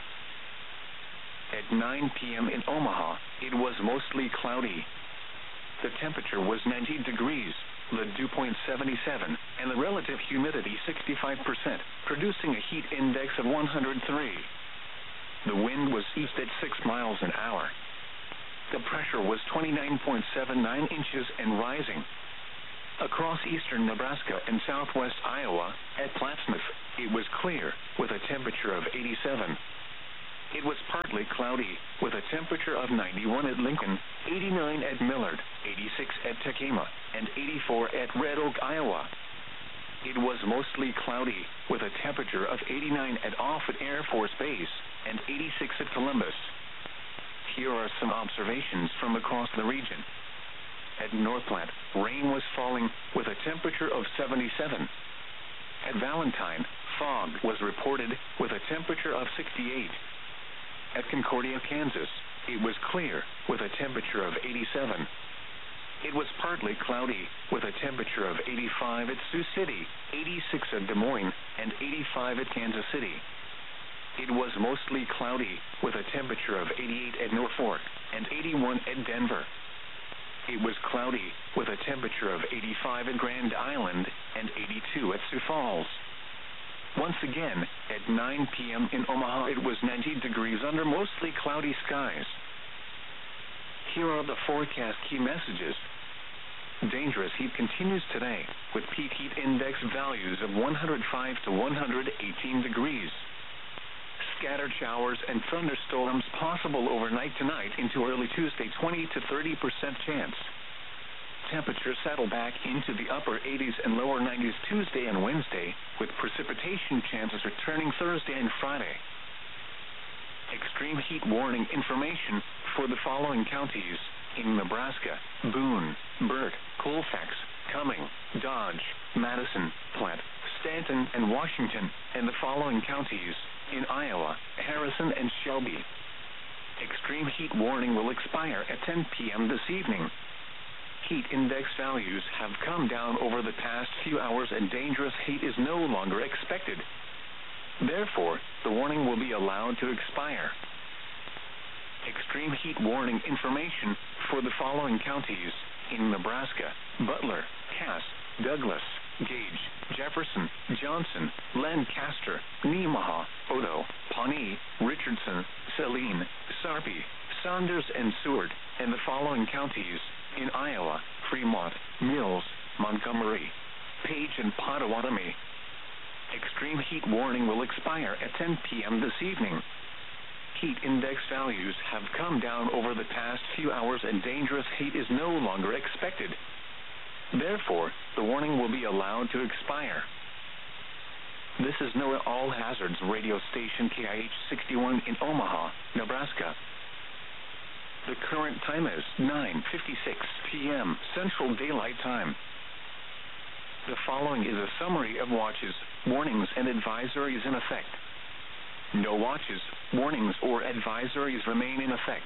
At nine p.m. in Omaha, it was mostly cloudy. The temperature was ninety degrees, the dew point seventy-seven, and the relative humidity sixty-five percent, producing a heat index of one hundred three. The wind was east at six miles an hour. The pressure was twenty-nine point seven nine inches and rising. Across eastern Nebraska and southwest Iowa, at Plattsmouth, it was clear, with a temperature of eighty-seven. It was partly cloudy, with a temperature of ninety-one at Lincoln, eighty-nine at Millard, eighty-six at Tekema, and eighty-four at Red Oak, Iowa. It was mostly cloudy, with a temperature of eighty-nine at Offutt Air Force Base, and eighty-six at Columbus. Here are some observations from across the region. At Northplant, rain was falling, with a temperature of seventy-seven. At Valentine, fog was reported, with a temperature of sixty-eight. At Concordia, Kansas, it was clear, with a temperature of eighty-seven. It was partly cloudy, with a temperature of eighty-five at Sioux City, eighty-six at Des Moines, and eighty-five at Kansas City. It was mostly cloudy, with a temperature of eighty-eight at Norfolk, and eighty-one at Denver. It was cloudy, with a temperature of eighty-five at Grand Island, and eighty-two at Sioux Falls. Once again, at nine p.m. in Omaha, it was ninety degrees under mostly cloudy skies. Here are the forecast key messages. Dangerous heat continues today, with peak heat index values of one hundred five to one hundred eighteen degrees. Scattered showers and thunderstorms possible overnight tonight into early Tuesday, twenty to thirty percent chance. Temperatures settle back into the upper eighties and lower nineties Tuesday and Wednesday, with precipitation chances returning Thursday and Friday. Extreme heat warning information for the following counties in Nebraska: Boone, Burt, Colfax, Cumming, Dodge, Madison, Platte, Stanton, and Washington, and the following counties in Iowa: Harrison and Shelby. Extreme heat warning will expire at ten p.m. this evening. Heat index values have come down over the past few hours and dangerous heat is no longer expected. Therefore, the warning will be allowed to expire. Extreme heat warning information for the following counties in Nebraska: Butler, Cass, Douglas, Gage, Jefferson, Johnson, Lancaster, Nemaha, Odo, Pawnee, Richardson, Saline, Sarpy, Saunders, and Seward, and the following counties in Iowa: Fremont, Mills, Montgomery, Page, and Pottawatomie. Extreme heat warning will expire at ten p.m. this evening. Heat index values have come down over the past few hours and dangerous heat is no longer expected. Therefore, the warning will be allowed to expire. This is NOAA All Hazards radio station K I H sixty-one in Omaha, Nebraska. The current time is nine fifty-six p.m. Central Daylight Time. The following is a summary of watches, warnings, and advisories in effect. No watches, warnings, or advisories remain in effect.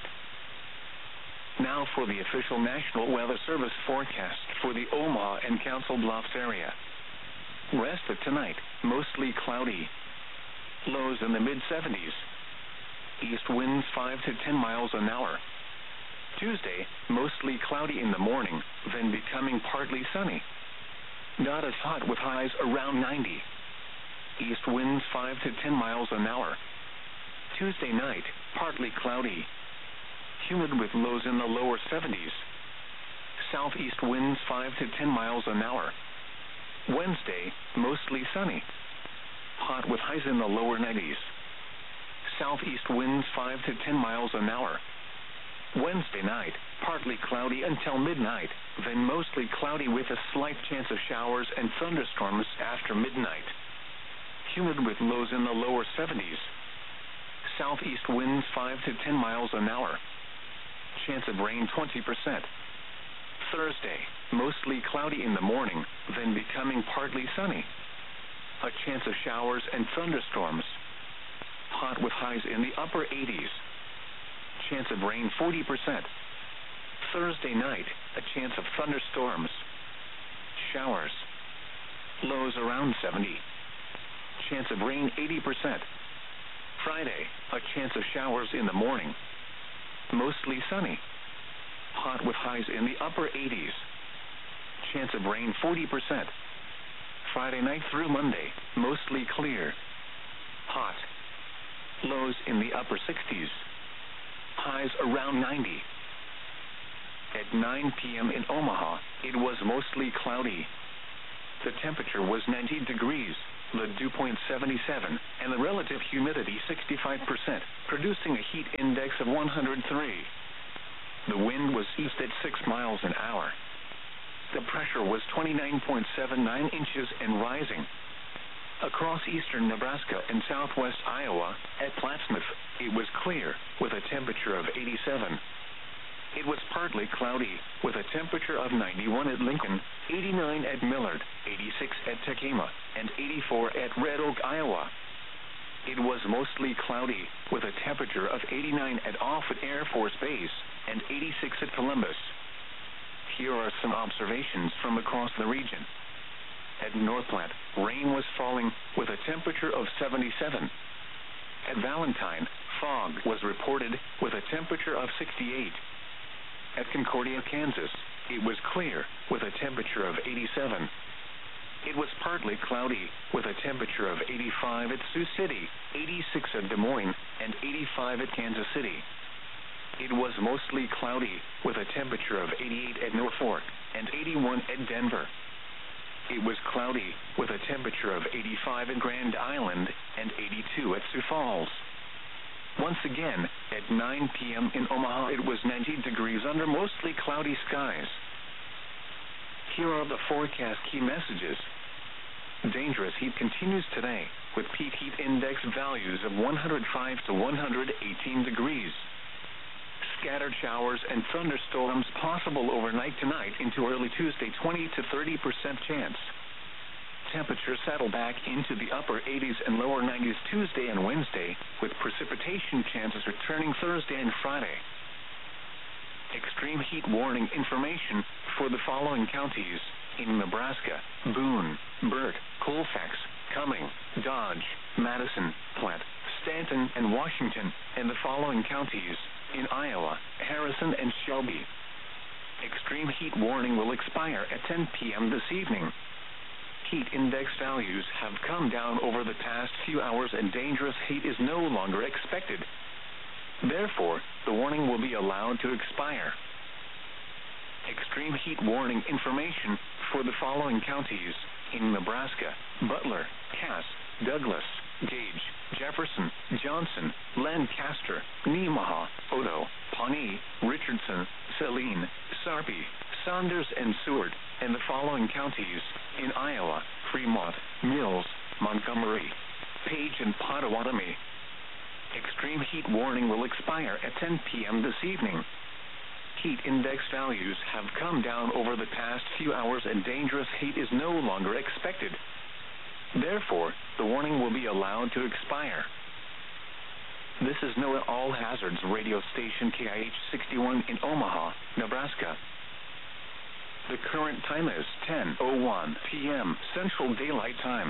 Now for the official National Weather Service forecast for the Omaha and Council Bluffs area. Rest of tonight, mostly cloudy. Lows in the mid seventies. East winds five to ten miles an hour. Tuesday, mostly cloudy in the morning, then becoming partly sunny. Not as hot with highs around ninety. East winds five to ten miles an hour. Tuesday night, partly cloudy. Humid with lows in the lower seventies. Southeast winds five to ten miles an hour. Wednesday, mostly sunny. Hot with highs in the lower nineties. Southeast winds five to ten miles an hour. Wednesday night, partly cloudy until midnight, then mostly cloudy with a slight chance of showers and thunderstorms after midnight. Humid with lows in the lower seventies. Southeast winds five to ten miles an hour. Chance of rain twenty percent. Thursday, mostly cloudy in the morning, then becoming partly sunny. A chance of showers and thunderstorms. Hot with highs in the upper eighties. Chance of rain forty percent. Thursday night, a chance of thunderstorms. Showers. Lows around seventy. Chance of rain eighty percent. Friday, a chance of showers in the morning. Mostly sunny. Hot with highs in the upper eighties. Chance of rain forty percent. Friday night through Monday, mostly clear. Hot. Lows in the upper sixties. Highs around ninety. At nine p.m. in Omaha, it was mostly cloudy. The temperature was ninety degrees, the dew point seventy-seven, and the relative humidity sixty-five percent, producing a heat index of one hundred three. The wind was east at six miles an hour. The pressure was twenty-nine point seven nine inches and rising. Across eastern Nebraska and southwest Iowa, at Plattsmouth, it was clear, with a temperature of eighty-seven. It was partly cloudy, with a temperature of ninety-one at Lincoln, eighty-nine at Millard, eighty-six at Tekema, and eighty-four at Red Oak, Iowa. It was mostly cloudy, with a temperature of eighty-nine at Offutt Air Force Base, and eighty-six at Columbus. Here are some observations from across the region. At North Platte, rain was falling, with a temperature of seventy-seven. At Valentine, fog was reported, with a temperature of sixty-eight. At Concordia, Kansas, it was clear, with a temperature of eighty-seven. It was partly cloudy, with a temperature of eighty-five at Sioux City, eighty-six at Des Moines, and eighty-five at Kansas City. It was mostly cloudy, with a temperature of eighty-eight at Norfolk, and eighty-one at Denver. It was cloudy, with a temperature of eighty-five at Grand Island, and eighty-two at Sioux Falls. Once again, at nine p.m. in Omaha, it was ninety degrees under mostly cloudy skies. Here are the forecast key messages. Dangerous heat continues today, with peak heat index values of one hundred five to one hundred eighteen degrees. Scattered showers and thunderstorms possible overnight tonight into early Tuesday, twenty to thirty percent chance. Temperatures settle back into the upper eighties and lower nineties Tuesday and Wednesday, with precipitation chances returning Thursday and Friday. Extreme heat warning information for the following counties in Nebraska: Boone, Burt, Colfax, Cumming, Dodge, Madison, Platte, Stanton, and Washington, and the following counties in Iowa: Harrison and Shelby. Extreme heat warning will expire at ten p.m. this evening. Heat index values have come down over the past few hours and dangerous heat is no longer expected. Therefore, the warning will be allowed to expire. Extreme heat warning information for the following counties in Nebraska: Butler, Cass, Douglas, Gage, Jefferson, Johnson, Lancaster, Nemaha, Odo, Pawnee, Richardson, Saline, Sarpy, Saunders, and Seward, and the following counties in Iowa: Fremont, Mills, Montgomery, Page, and Pottawatomie. Extreme heat warning will expire at ten p.m. this evening. Heat index values have come down over the past few hours and dangerous heat is no longer expected. Therefore, the warning will be allowed to expire. This is NOAA All Hazards radio station K I H sixty-one in Omaha, Nebraska. The current time is ten oh one p.m. Central Daylight Time.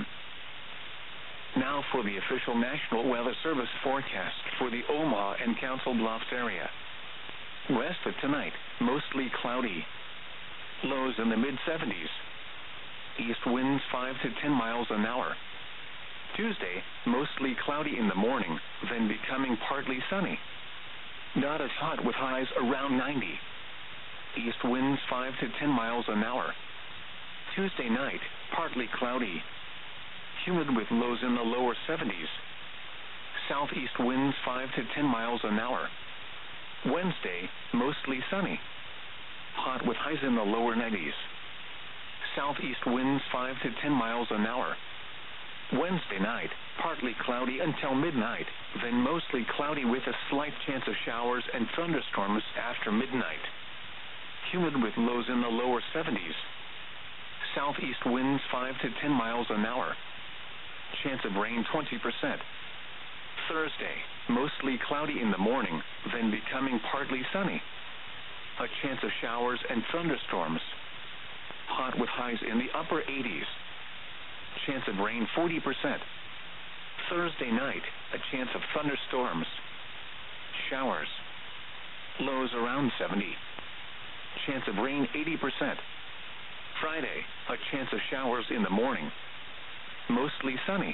Now for the official National Weather Service forecast for the Omaha and Council Bluffs area. West of tonight, mostly cloudy. Lows in the mid seventies. East winds five to ten miles an hour. Tuesday, mostly cloudy in the morning, then becoming partly sunny. Not as hot with highs around ninety. East winds five to ten miles an hour. Tuesday night, partly cloudy. Humid with lows in the lower seventies. Southeast winds five to ten miles an hour. Wednesday, mostly sunny. Hot with highs in the lower nineties. Southeast winds five to ten miles an hour. Wednesday night, partly cloudy until midnight, then mostly cloudy with a slight chance of showers and thunderstorms after midnight. Humid with lows in the lower seventies. Southeast winds five to ten miles an hour. Chance of rain twenty percent. Thursday, mostly cloudy in the morning, then becoming partly sunny. A chance of showers and thunderstorms. Hot with highs in the upper eighties. Chance of rain forty percent. Thursday night, a chance of thunderstorms. Showers. Lows around seventy. Chance of rain eighty percent. Friday, a chance of showers in the morning. Mostly sunny.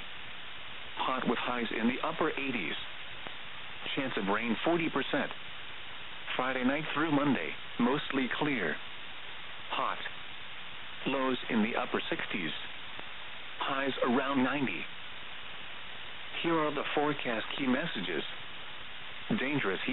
Hot with highs in the upper eighties. Chance of rain forty percent. Friday night through Monday, mostly clear. Hot. Lows in the upper sixties. Highs around ninety. Here are the forecast key messages. Dangerous heat.